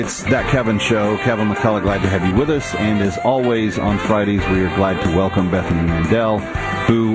It's That Kevin Show. Kevin McCullough, glad to have you with us. And as always, on Fridays, we are glad to welcome Bethany Mandel, who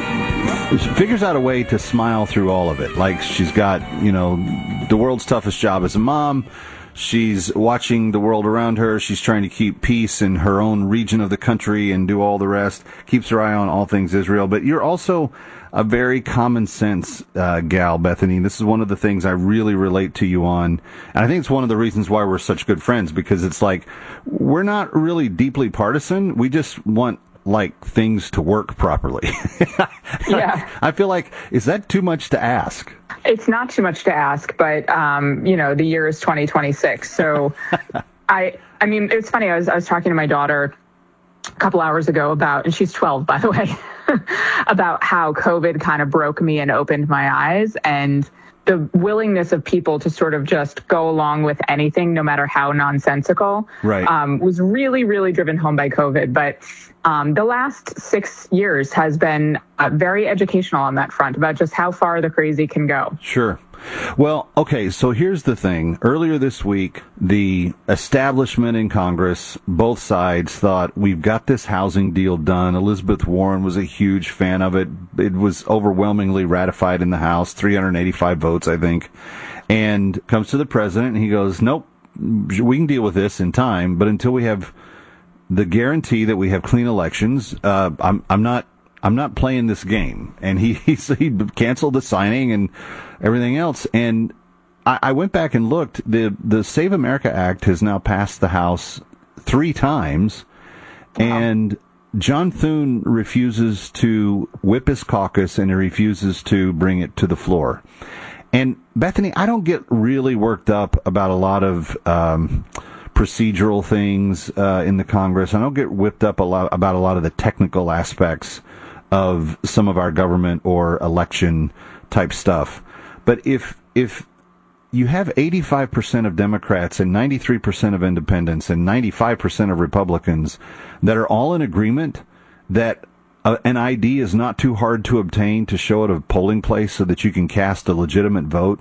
figures out a way to smile through all of it. Like, she's got, the world's toughest job as a mom. She's watching the world around her. She's trying to keep peace in her own region of the country and do all the rest. Keeps her eye on all things Israel. But you're also a very common sense gal, Bethany. This is one of the things I really relate to you on. And I think it's one of the reasons why we're such good friends, because it's like, we're not really deeply partisan. We just want, things to work properly. Yeah. I feel like, is that too much to ask? It's not too much to ask, but, the year is 2026. So I mean, it's funny. I was talking to my daughter a couple hours ago and she's 12, by the way, about how COVID kind of broke me and opened my eyes, and the willingness of people to sort of just go along with anything, no matter how nonsensical, right. Was really, really driven home by COVID. But the last 6 years has been very educational on that front about just how far the crazy can go. Sure. Well, okay, so here's the thing. Earlier this week, the establishment in Congress, both sides, thought, we've got this housing deal done. Elizabeth Warren was a huge fan of it. It was overwhelmingly ratified in the House, 385 votes, I think. And comes to the president, and he goes, nope, we can deal with this in time, but until we have the guarantee that we have clean elections, I'm not playing this game. And he canceled the signing and everything else. And I went back and looked. The Save America Act has now passed the House 3 times. Wow. And John Thune refuses to whip his caucus, and he refuses to bring it to the floor. And Bethany, I don't get really worked up about a lot of procedural things in the Congress. I don't get whipped up about a lot of the technical aspects of some of our government or election type stuff. But if you have 85% of Democrats and 93% of independents and 95% of Republicans that are all in agreement that an ID is not too hard to obtain to show at a polling place so that you can cast a legitimate vote,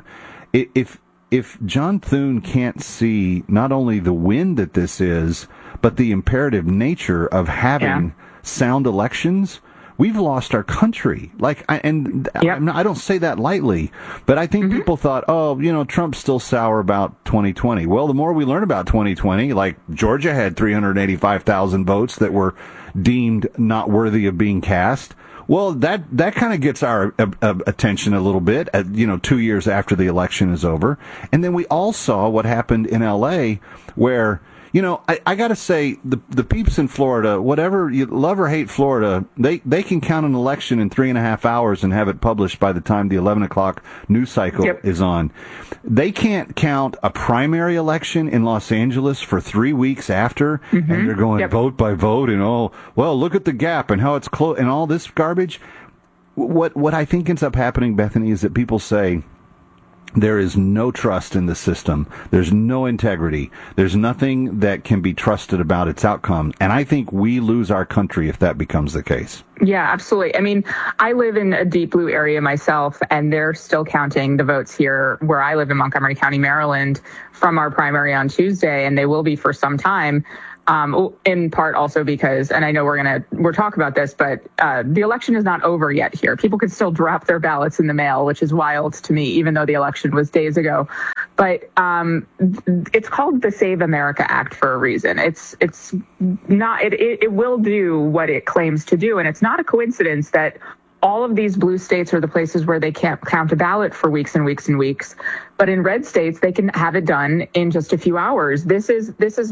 if John Thune can't see not only the win that this is, but the imperative nature of having sound elections, we've lost our country. I don't say that lightly, but I think people thought, Trump's still sour about 2020. Well, the more we learn about 2020, like Georgia had 385,000 votes that were deemed not worthy of being cast. Well, that kind of gets our attention a little bit, 2 years after the election is over. And then we all saw what happened in L.A., where, I got to say, the peeps in Florida, whatever you love or hate Florida, they can count an election in 3.5 hours and have it published by the time the 11 o'clock news cycle is on. They can't count a primary election in Los Angeles for 3 weeks after, and they're going vote by vote, and look at the gap and how it's close and all this garbage. What I think ends up happening, Bethany, is that people say, there is no trust in the system. There's no integrity. There's nothing that can be trusted about its outcome. And I think we lose our country if that becomes the case. Yeah, absolutely. I mean, I live in a deep blue area myself, and they're still counting the votes here where I live in Montgomery County, Maryland, from our primary on Tuesday, and they will be for some time. In part also because, and I know we'll talk about this, but the election is not over yet here. People could still drop their ballots in the mail, which is wild to me, even though the election was days ago. But it's called the Save America Act for a reason. It's not, it will do what it claims to do. And it's not a coincidence that all of these blue states are the places where they can't count a ballot for weeks and weeks and weeks. But in red states, they can have it done in just a few hours. This is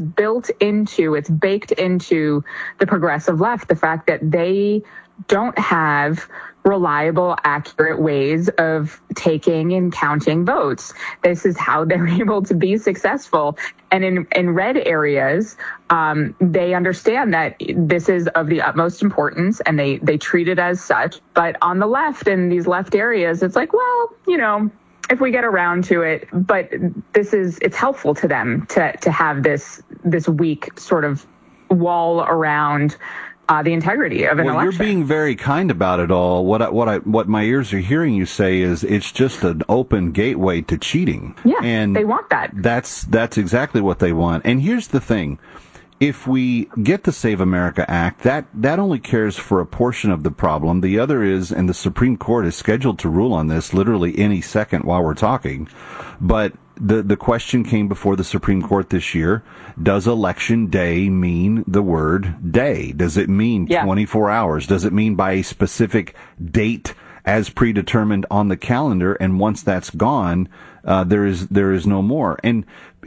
it's baked into the progressive left, the fact that they don't have reliable, accurate ways of taking and counting votes. This is how they're able to be successful. And in red areas, they understand that this is of the utmost importance, and they treat it as such. But on the left, in these left areas, it's like, well, if we get around to it, but it's helpful to them to have this weak sort of wall around the integrity of an election. You're being very kind about it all. What my ears are hearing you say is it's just an open gateway to cheating. Yeah, and they want that. That's exactly what they want. And here's the thing. If we get the Save America Act, that only cares for a portion of the problem. The other is, and the Supreme Court is scheduled to rule on this literally any second while we're talking, but the question came before the Supreme Court this year. Does election day mean the word day? Does it mean 24 hours? Does it mean by a specific date as predetermined on the calendar? And once that's gone, there is no more. And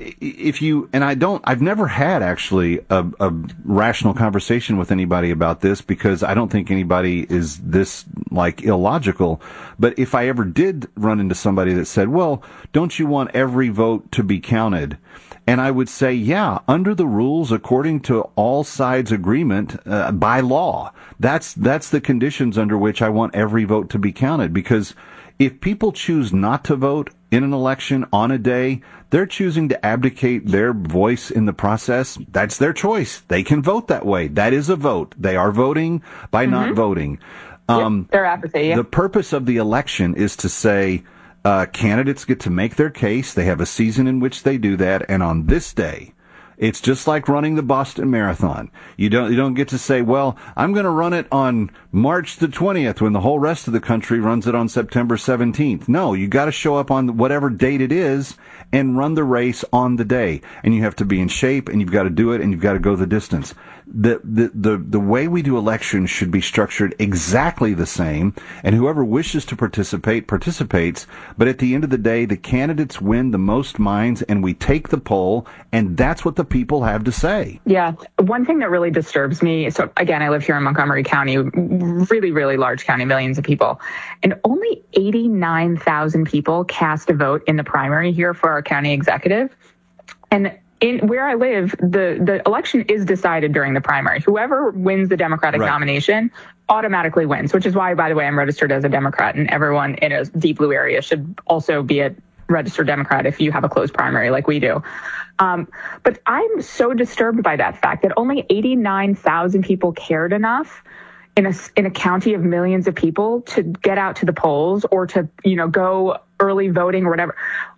I've never had actually a rational conversation with anybody about this, because I don't think anybody is this illogical. But if I ever did run into somebody that said, well, don't you want every vote to be counted? And I would say, yeah, under the rules, according to all sides' agreement, by law, that's the conditions under which I want every vote to be counted. Because if people choose not to vote in an election on a day, they're choosing to abdicate their voice in the process. That's their choice. They can vote that way. That is a vote. They are voting by not voting. Their apathy. Yeah. The purpose of the election is to say, candidates get to make their case. They have a season in which they do that. And on this day, it's just like running the Boston Marathon. You don't get to say, well, I'm going to run it on March the 20th when the whole rest of the country runs it on September 17th. No, you got to show up on whatever date it is and run the race on the day. And you have to be in shape, and you've got to do it, and you've got to go the distance. The way we do elections should be structured exactly the same, and whoever wishes to participate participates. But at the end of the day, the candidates win the most minds, and we take the poll, and that's what the people have to say. Yeah. One thing that really disturbs me, so again, I live here in Montgomery County, really, really large county, millions of people, and only 89,000 people cast a vote in the primary here for our county executive. And in where I live, the election is decided during the primary. Whoever wins the Democratic nomination automatically wins, which is why, by the way, I'm registered as a Democrat, and everyone in a deep blue area should also be a registered Democrat if you have a closed primary like we do. But I'm so disturbed by that fact that only 89,000 people cared enough in a county of millions of people to get out to the polls or to, go early voting or whatever.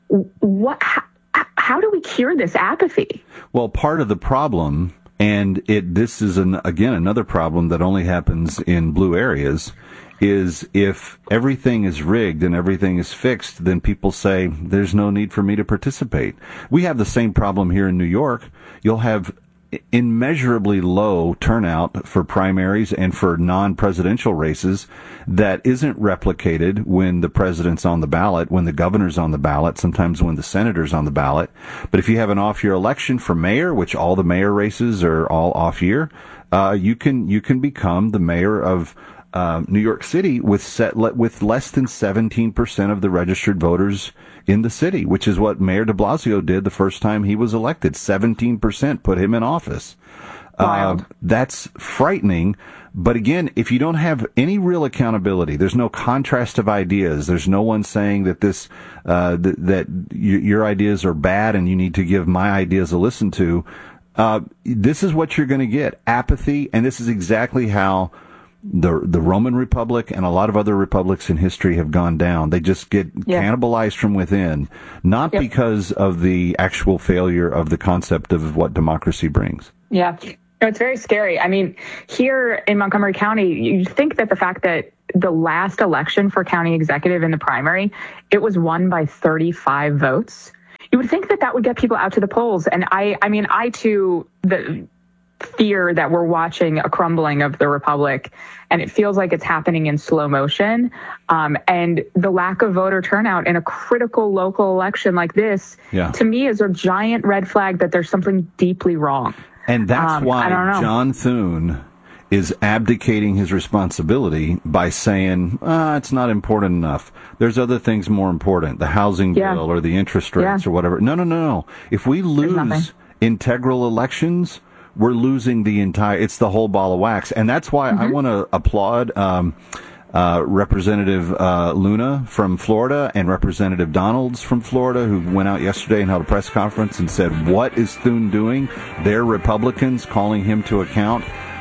How do we cure this apathy? Well, part of the problem, and this is again another problem that only happens in blue areas, is if everything is rigged and everything is fixed, then people say there's no need for me to participate. We have the same problem here in New York. You'll have immeasurably low turnout for primaries and for non-presidential races that isn't replicated when the president's on the ballot, when the governor's on the ballot, sometimes when the senator's on the ballot. But if you have an off-year election for mayor, which all the mayor races are all off-year, you can become the mayor of New York City with less than 17% of the registered voters in the city, which is what Mayor de Blasio did the first time he was elected. 17% put him in office. That's frightening. But again, if you don't have any real accountability, there's no contrast of ideas. There's no one saying that your ideas are bad and you need to give my ideas a listen to. This is what you're going to get: apathy, and this is exactly how the Roman Republic and a lot of other republics in history have gone down. They just get cannibalized from within, not because of the actual failure of the concept of what democracy brings. Yeah. No, it's very scary. I mean, here in Montgomery County, you think that the fact that the last election for county executive in the primary, it was won by 35 votes. You would think that would get people out to the polls. And I too, fear that we're watching a crumbling of the republic, and it feels like it's happening in slow motion. And the lack of voter turnout in a critical local election like this, to me, is a giant red flag that there's something deeply wrong. And that's why John Thune is abdicating his responsibility by saying, it's not important enough. There's other things more important, the housing bill or the interest rates or whatever. No. If we lose integral elections, we're losing it's the whole ball of wax. And that's why I want to applaud Representative Luna from Florida and Representative Donalds from Florida, who went out yesterday and held a press conference and said, what is Thune doing? They're Republicans calling him to account.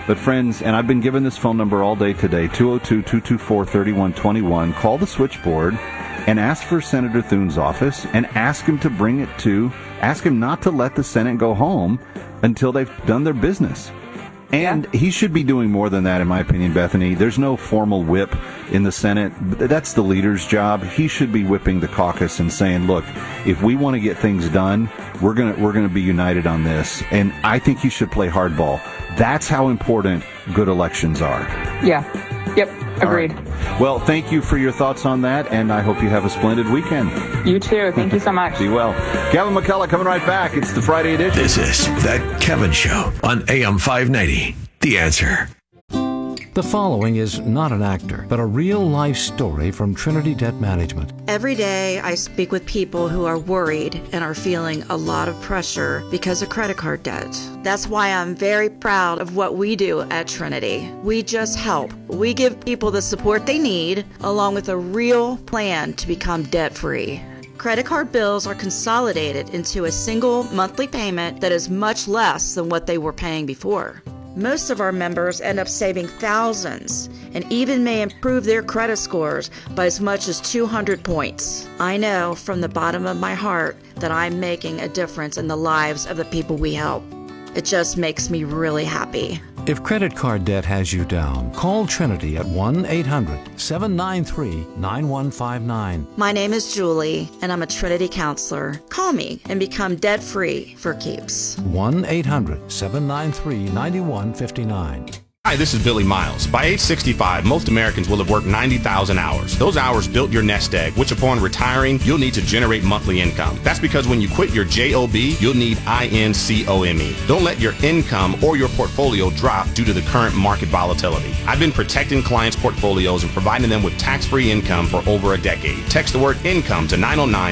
But friends, and I've been given this phone number all day today, 202-224-3121. Call the switchboard and ask for Senator Thune's office and ask him not to let the Senate go home until they've done their business. And he should be doing more than that, in my opinion, Bethany. There's no formal whip in the Senate. That's the leader's job. He should be whipping the caucus and saying, look, if we want to get things done, we're gonna be united on this. And I think he should play hardball. That's how important good elections are. Yeah. Yep. Agreed. Right. Well, thank you for your thoughts on that, and I hope you have a splendid weekend. You too. Thank you so much. Be well. Kevin McCullough coming right back. It's the Friday edition. This is The Kevin Show on AM 590. The Answer. The following is not an actor, but a real-life story from Trinity Debt Management. Every day, I speak with people who are worried and are feeling a lot of pressure because of credit card debt. That's why I'm very proud of what we do at Trinity. We just help. We give people the support they need, along with a real plan to become debt-free. Credit card bills are consolidated into a single monthly payment that is much less than what they were paying before. Most of our members end up saving thousands and even may improve their credit scores by as much as 200 points. I know from the bottom of my heart that I'm making a difference in the lives of the people we help. It just makes me really happy. If credit card debt has you down, call Trinity at 1-800-793-9159. My name is Julie, and I'm a Trinity counselor. Call me and become debt-free for keeps. 1-800-793-9159. Hi, this is Billy Miles. By age 65, most Americans will have worked 90,000 hours. Those hours built your nest egg, which upon retiring, you'll need to generate monthly income. That's because when you quit your JOB, you'll need INCOME. Don't let your income or your portfolio drop due to the current market volatility. I've been protecting clients' portfolios and providing them with tax-free income for over a decade. Text the word income to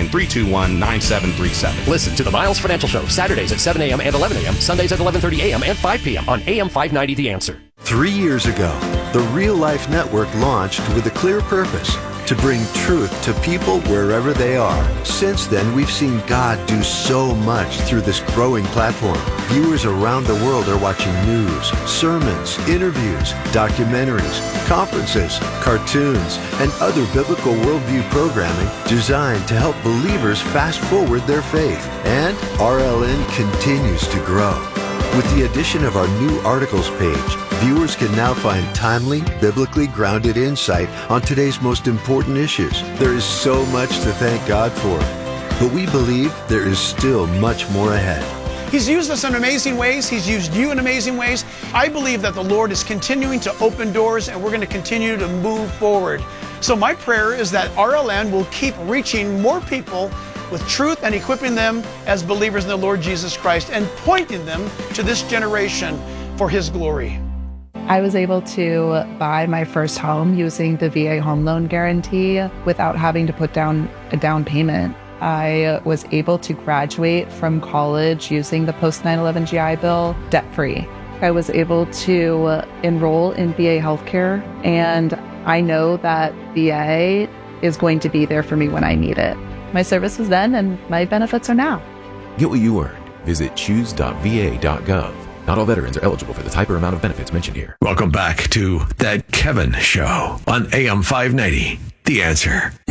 909-321-9737. Listen to the Miles Financial Show, Saturdays at 7 a.m. and 11 a.m., Sundays at 11:30 a.m. and 5 p.m. on AM 590 The Answer. 3 years ago, the Real Life Network launched with a clear purpose: to bring truth to people wherever they are. Since then, we've seen God do so much through this growing platform. Viewers around the world are watching news, sermons, interviews, documentaries, conferences, cartoons, and other biblical worldview programming designed to help believers fast forward their faith. And RLN continues to grow. With the addition of our new articles page, viewers can now find timely, biblically grounded insight on today's most important issues. There is so much to thank God for, but we believe there is still much more ahead. He's used us in amazing ways. He's used you in amazing ways. I believe that the Lord is continuing to open doors, and we're going to continue to move forward. So my prayer is that RLN will keep reaching more people with truth and equipping them as believers in the Lord Jesus Christ and pointing them to this generation for His glory. I was able to buy my first home using the VA home loan guarantee without having to put down a down payment. I was able to graduate from college using the post 9/11 GI Bill debt-free. I was able to enroll in VA healthcare, and I know that VA is going to be there for me when I need it. My service was then, and my benefits are now. Get what you earned. Visit choose.va.gov. Not all veterans are eligible for the type or amount of benefits mentioned here. Welcome back to That Kevin Show on AM 590. The Answer.